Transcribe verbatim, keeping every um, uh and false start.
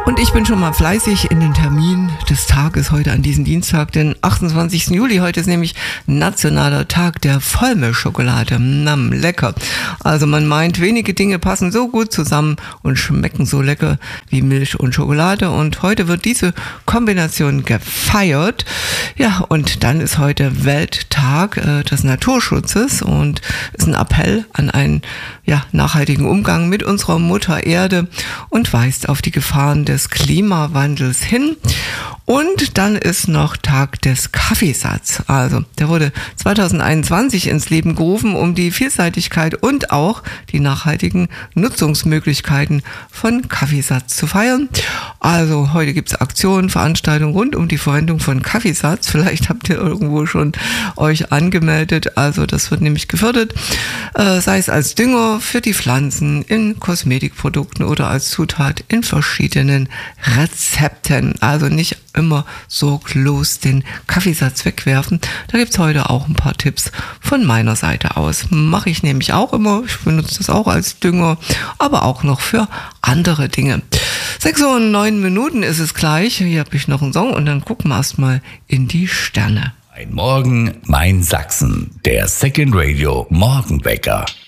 Und ich bin schon mal fleißig in den Termin des Tages heute an diesem Dienstag, den achtundzwanzigsten Juli. Heute ist nämlich Nationaler Tag der Vollmilchschokolade. Nam, lecker. Also man meint, wenige Dinge passen so gut zusammen und schmecken so lecker wie Milch und Schokolade. Und heute wird diese Kombination gefeiert. Ja, und dann ist heute Welttag äh, des Naturschutzes und ist ein Appell an einen ja, nachhaltigen Umgang mit unserer Mutter Erde und weist auf die Gefahren des Klimawandels hin. Und dann ist noch Tag des Kaffeesatz. Also der wurde zweitausendeinundzwanzig ins Leben gerufen, um die Vielseitigkeit und auch die nachhaltigen Nutzungsmöglichkeiten von Kaffeesatz zu feiern. Also heute gibt es Aktionen, Veranstaltungen rund um die Verwendung von Kaffeesatz. Vielleicht habt ihr irgendwo schon euch angemeldet. Also das wird nämlich gefördert, äh, sei es als Dünger für die Pflanzen, in Kosmetikprodukten oder als Zutat in verschiedenen Rezepten. Also nicht immer sorglos den Kaffeesatz wegwerfen. Da gibt's heute auch ein paar Tipps von meiner Seite aus. Mache ich nämlich auch immer. Ich benutze das auch als Dünger, aber auch noch für andere Dinge. Sechs Uhr und neun Minuten ist es gleich. Hier habe ich noch einen Song und dann gucken wir erstmal in die Sterne. Ein Morgen, mein Sachsen. Der Second Radio Morgenwecker.